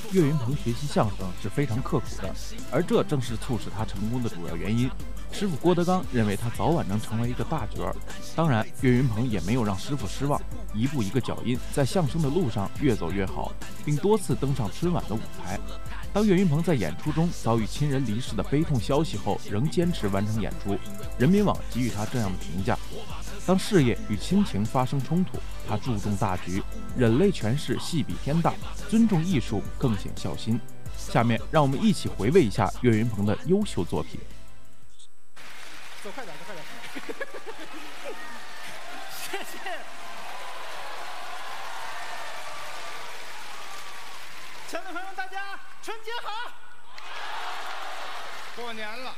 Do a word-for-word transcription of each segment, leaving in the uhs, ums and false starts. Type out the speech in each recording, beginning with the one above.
岳云鹏学习相声是非常刻苦的，而这正是促使他成功的主要原因。师傅郭德纲认为他早晚能成为一个大角儿，当然岳云鹏也没有让师傅失望，一步一个脚印，在相声的路上越走越好，并多次登上春晚的舞台。当岳云鹏在演出中遭遇亲人离世的悲痛消息后，仍坚持完成演出，人民网给予他这样的评价：当事业与亲情发生冲突，他注重大局，忍泪诠释戏比天大，尊重艺术，更显孝心。下面让我们一起回味一下岳云鹏的优秀作品。 走快点，走快点。谢谢。亲爱的朋友们，大家春节好！ 过年了，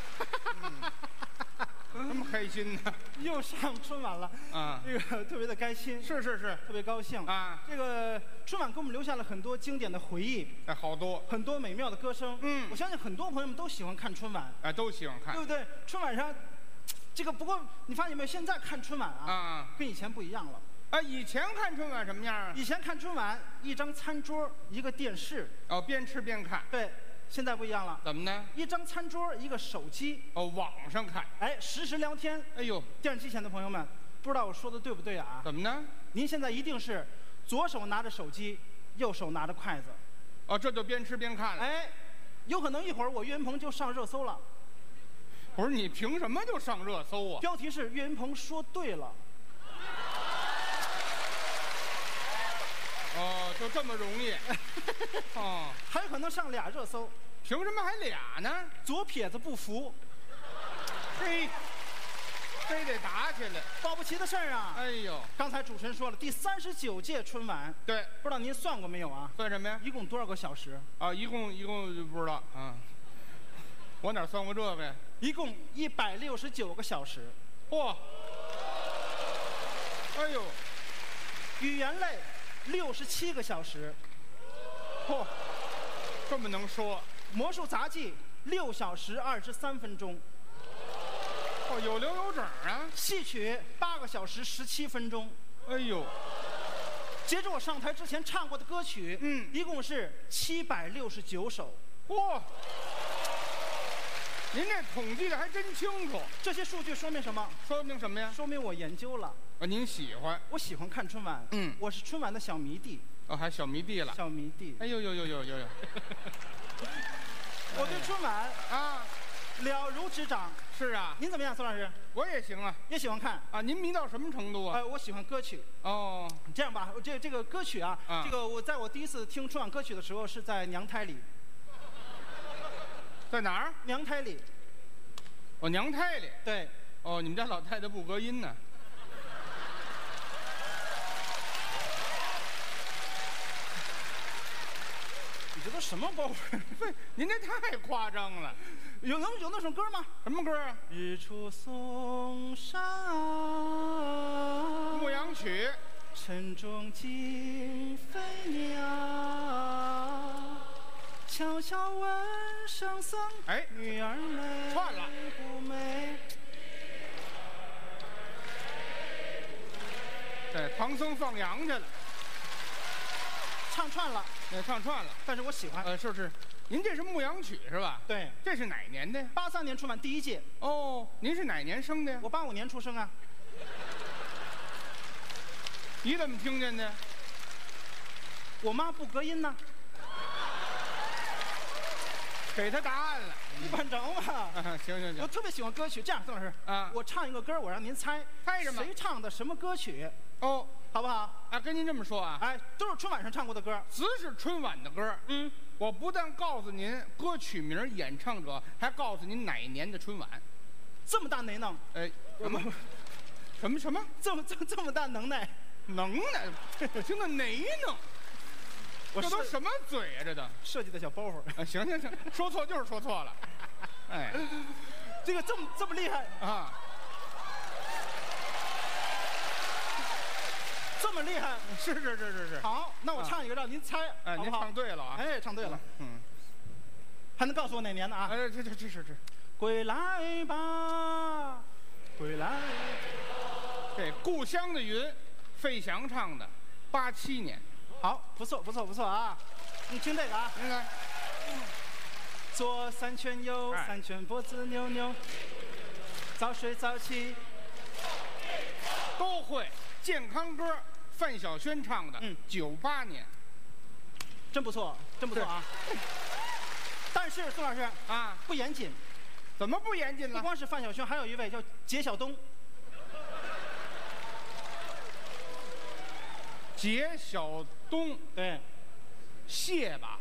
嗯、那么开心呢？ 又上春晚了啊！这个特别的开心， 是是是， 特别高兴啊！这个春晚给我们留下了很多经典的回忆， 哎，好多， 很多美妙的歌声。嗯，我相信很多朋友们都喜欢看春晚， 哎，都喜欢看， 对不对？春晚上。这个不过你发现没有？现在看春晚啊，啊，跟以前不一样了。 啊，以前看春晚什么样啊？ 以前看春晚，一张餐桌，一个电视， 哦，边吃边看。 对，现在不一样了。 怎么呢？ 一张餐桌，一个手机。 哦，网上看。 哎，实时聊天。 哎呦， 电视机前的朋友们，不知道我说的对不对啊？ 怎么呢？ 您现在一定是左手拿着手机，右手拿着筷子。 哦，这就边吃边看了。 哎，有可能一会儿我岳云鹏就上热搜了。 不是你凭什么就上热搜啊？ 标题是岳云鹏说对了。 哦，就这么容易？哦， 还有可能上俩热搜。 凭什么还俩呢？ 左撇子不服。 嘿，非得打起来， 保不齐的事儿啊！ 哎呦， 刚才主持人说了，第三十九届春晚， 对， 不知道您算过没有啊？ 算什么呀？ 一共多少个小时？ 啊，一共一共就不知道啊。我哪算过这个呀？ 一共一百六十九个小时。 嚯！哎呦， 语言类六十七个小时。 嚯，这么能说？ 魔术杂技六小时二十三分钟。 哦，有零有整啊！ 戏曲八个小时十七分钟。 哎呦， 截止我上台之前唱过的歌曲，嗯，一共是七百六十九首。 嚯！您这统计的还真清楚。 这些数据说明什么？ 说明什么呀？ 说明我研究了。 啊，您喜欢？ 我喜欢看春晚。嗯，我是春晚的小迷弟。 哦，还小迷弟了。 小迷弟。 哎呦呦呦呦呦呦！ 我对春晚啊了如指掌。 是啊。 您怎么样，宋老师？ 我也行啊， 也喜欢看啊。您迷到什么程度啊？ 呃，我喜欢歌曲。 哦， 这样吧，这这个歌曲啊，啊这个我在我第一次听春晚歌曲的时候是在娘胎里。 在哪儿？ 娘胎里。 哦，娘胎里。 对。 哦，你们家老太太不隔音呢。 你这都什么包袱？ 不是，您这太夸张了。 有能有那首歌吗？ 什么歌啊？ 日出嵩山。 牧羊曲。 晨钟惊飞鸟。悄悄问圣僧， 哎， 女儿美串了不美？ 对，唐僧放羊去了， 唱串了， 哎，唱串了， 但是我喜欢。 呃，是是，您这是牧羊曲是吧？ 对， 这是哪年的？ 八三年春晚第一届。 哦，您是哪年生的呀？ 我八五年出生啊。 你怎么听见的？ 我妈不隔音呢。 给他答案了， 一般整吧。 啊，行行行， 我特别喜欢歌曲。这样，宋老师啊，我唱一个歌，我让您猜， 猜什么？ 谁唱的什么歌曲？ 哦， 好不好？ 啊，跟您这么说啊， 哎，都是春晚上唱过的歌， 只是春晚的歌。嗯，我不但告诉您歌曲名、演唱者，还告诉您哪年的春晚。 这么大能耐？ 哎，什么？什么什么？ 这么这么这么大能耐？ 能耐？听着哪能？这都什么嘴啊？这都设计的小包袱。 啊，行行行，说错就是说错了。哎， 这个这么这么厉害啊！ 这么厉害？ 是是是是是。 好，那我唱一个让您猜， 哎，您唱对了啊！ 哎，唱对了。嗯。还能告诉我哪年的啊？ 哎，这这这是这。 归来吧，归来。 这《故乡的云》，费翔唱的，八七年。 好，不错不错不错啊！ 你听这个啊， 你看， 左三圈右哎三圈，脖子扭扭，早睡早起。 都会。健康歌，范晓萱唱的， 嗯， 九八年， 真不错，真不错啊！但是宋老师啊， 不严谨， 怎么不严谨了？ 不光是范晓萱，还有一位叫杰晓东。 杰晓东， 对， 谢吧。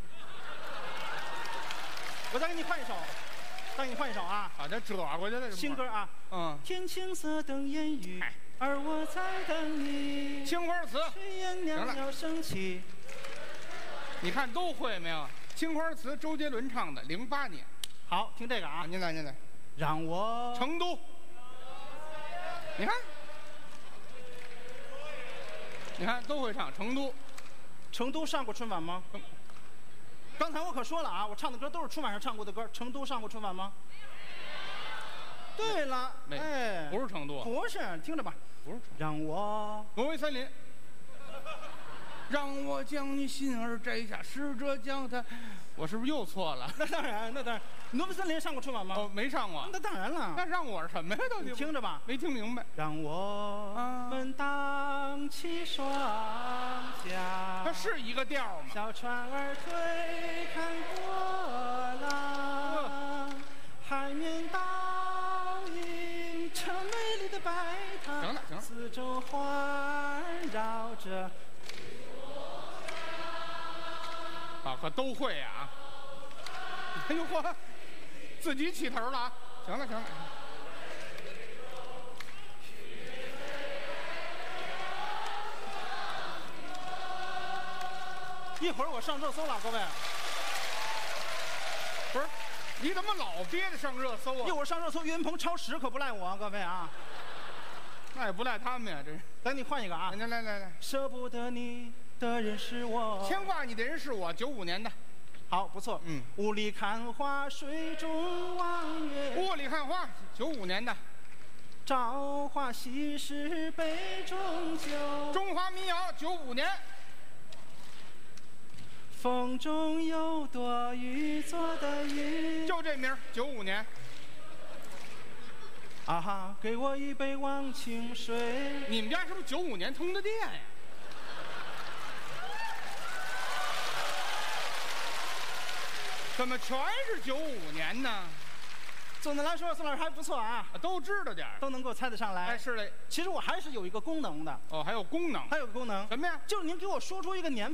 我再给你换一首，再给你换一首啊！ 把它折过去了， 新歌啊， 嗯， 天青色等烟雨， 哎而我在等你。 青花瓷， 炊烟袅袅升起。 你看都会没有？青花瓷，周杰伦唱的，零八年。 好，听这个啊， 您来，您来。 让我成都，你看，你看都会唱成都。 成都上过春晚吗？刚才我可说了啊，我唱的歌都是春晚上唱过的歌。成都上过春晚吗？对了， 没哎， 不是成都， 不是，听着吧， 不是。 让我挪威森林，让我将你心儿摘下，试着将它。我是不是又错了？ 那当然，那当然，挪威森林上过春晚吗？ 哦，没上过。 那当然了。 那让我是什么呀？到底你听着吧， 没听明白。 让我们荡起双桨。 它是一个调吗？ 小船儿推看波浪，海面倒映成美丽的白塔。 行了行了， 四周环绕着。 啊，可都会啊！哎呦嚯，自己起头了啊！行了行了， 一会儿我上热搜了，各位。 不是，你怎么老憋着上热搜啊？ 一会儿上热搜，岳云鹏超时可不赖我啊，各位啊。 那也不赖他们呀，这是。 来，你换一个啊。 来来来来， 舍不得你的人是我。 牵挂你的人是我，九五年的。 好，不错。 嗯。 雾里看花，水中望月。 雾里看花，九五年的。 朝花夕拾杯中酒。 中华民谣，九五年。 风中有朵雨做的云。 就这名儿，九五年。 啊哈，给我一杯忘情水。 你们家是不是九五年通的电呀？怎么全是九五年呢？ 总的来说，宋老师还不错啊， 都知道点儿， 都能够猜得上来。 哎，是嘞。 其实我还是有一个功能的。 哦，还有功能。 还有个功能。 什么呀？ 就是您给我说出一个年